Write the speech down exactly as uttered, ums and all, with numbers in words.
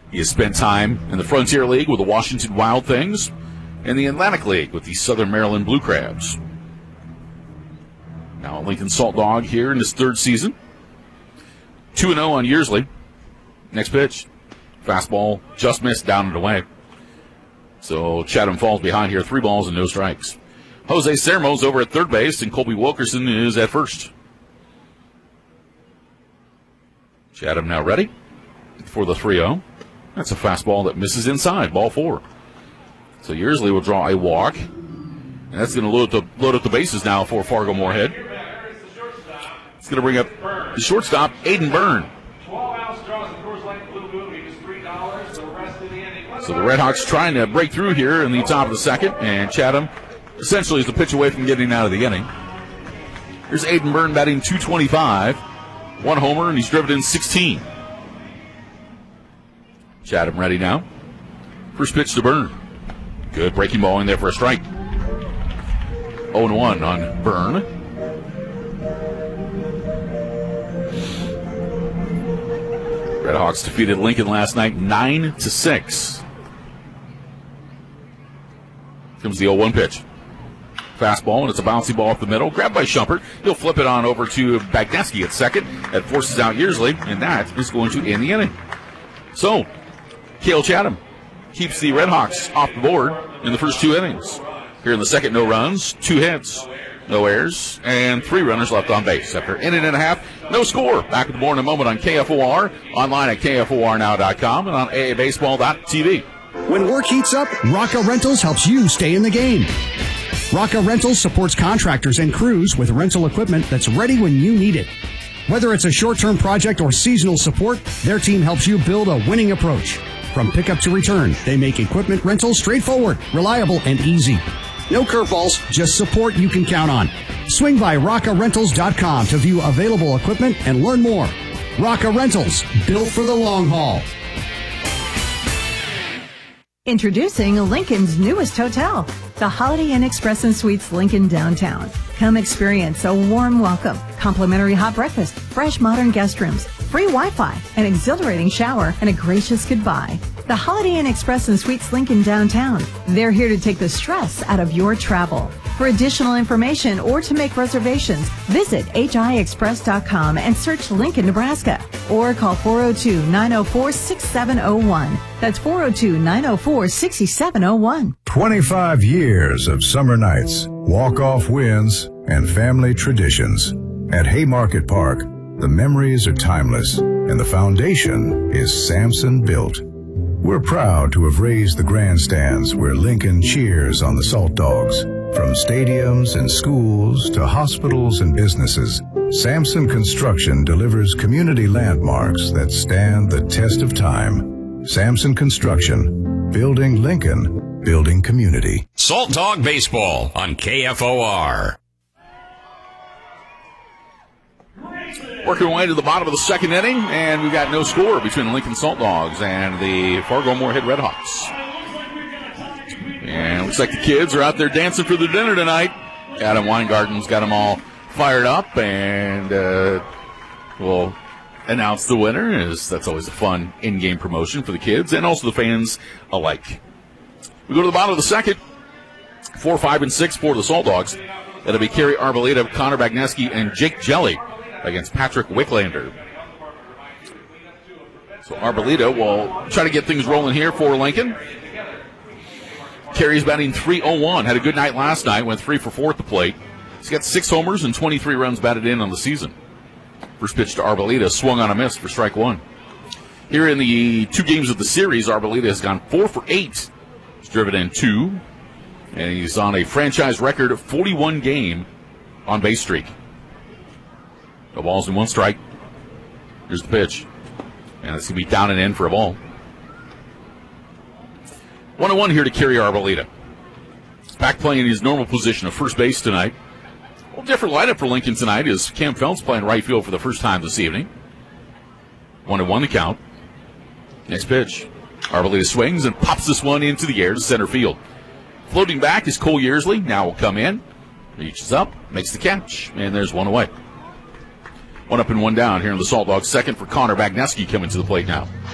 He has spent time in the Frontier League with the Washington Wild Things and the Atlantic League with the Southern Maryland Blue Crabs. Now Lincoln Salt Dog here in his third season. two and oh on Yearsley. Next pitch. Fastball just missed, down and away. So Chatham falls behind here. Three balls and no strikes. Jose Sermo's over at third base, and Colby Wilkerson is at first. Chatham now ready for the three oh. That's a fastball that misses inside, ball four. So Yearsley will draw a walk, and that's going to load up the, load up the bases now for Fargo Moorhead. It's going to bring up the shortstop, Aiden Byrne. So the Red Hawks trying to break through here in the top of the second, and Chatham essentially is the pitch away from getting out of the inning. Here's Aiden Byrne batting two twenty-five. One homer, and he's driven in sixteen. Chatham ready now. First pitch to Byrne. Good breaking ball in there for a strike. oh and one on Byrne. Red Hawks defeated Lincoln last night nine to six. Comes the oh one pitch. Fastball, and it's a bouncy ball up the middle. Grabbed by Schumpert. He'll flip it on over to Bagneski at second. That forces out Yearsley, and that is going to end the inning. So, Cale Chatham keeps the Red Hawks off the board in the first two innings. Here in the second, no runs, two hits, no errors, and three runners left on base. After an inning and a half, no score. Back with the more in a moment on K F O R, online at K F O R now dot com, and on A A baseball dot T V. When work heats up, Rocca Rentals helps you stay in the game. Rocca Rentals supports contractors and crews with rental equipment that's ready when you need it. Whether it's a short-term project or seasonal support, their team helps you build a winning approach. From pickup to return, they make equipment rental straightforward, reliable, and easy. No curveballs, just support you can count on. Swing by Rocca Rentals dot com to view available equipment and learn more. Rocca Rentals, built for the long haul. Introducing Lincoln's newest hotel, the Holiday Inn Express and Suites Lincoln Downtown. Come experience a warm welcome, complimentary hot breakfast, fresh modern guest rooms, free Wi-Fi, an exhilarating shower, and a gracious goodbye. The Holiday Inn Express and Suites Lincoln Downtown. They're here to take the stress out of your travel. For additional information or to make reservations, visit H I express dot com and search Lincoln, Nebraska. Or call four oh two, nine oh four, six seven oh one. That's four oh two, nine oh four, six seven oh one. twenty-five years of summer nights, walk-off wins, and family traditions. At Haymarket Park, the memories are timeless, and the foundation is Samson built. We're proud to have raised the grandstands where Lincoln cheers on the Salt Dogs. From stadiums and schools to hospitals and businesses, Samson Construction delivers community landmarks that stand the test of time. Samson Construction, building Lincoln, building community. Salt Dog Baseball on K F O R. Working our way to the bottom of the second inning, and we've got no score between the Lincoln Salt Dogs and the Fargo Moorhead Red Hawks. And looks like the kids are out there dancing for their dinner tonight. Adam Weingarten's got them all fired up, and uh, we'll announce the winner. As that's always a fun in-game promotion for the kids and also the fans alike. We go to the bottom of the second. Four, five, and six for the Salt Dogs. That'll be Kerry Arboleda, Connor Bagneski, and Jake Jelly against Patrick Wicklander. So Arboleda will try to get things rolling here for Lincoln. Kerry's batting three oh one. Had a good night last night. Went three for four at the plate. He's got six homers and twenty-three runs batted in on the season. First pitch to Arboleda, swung on a miss for strike one. Here in the two games of the series, Arboleda has gone four for eight. He's driven in two. And he's on a franchise record forty-one game on base streak. No balls and one strike. Here's the pitch. And it's going to be down and in for a ball. one oh one here to Kerry Arboleda. Back playing in his normal position of first base tonight. A little different lineup for Lincoln tonight as Cam Phelps playing right field for the first time this evening. one and one to count. Next pitch. Arboleda swings and pops this one into the air to center field. Floating back is Cole Yearsley. Now will come in. Reaches up, makes the catch, and there's one away. One up and one down here in the Salt Dogs. Second for Connor Bagneski coming to the plate now.